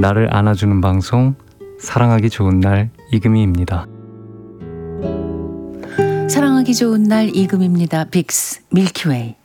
나를 안아주는 방송 사랑하기 좋은 날 이금희입니다. 사랑하기 좋은 날 이금입니다. 빅스 밀키웨이.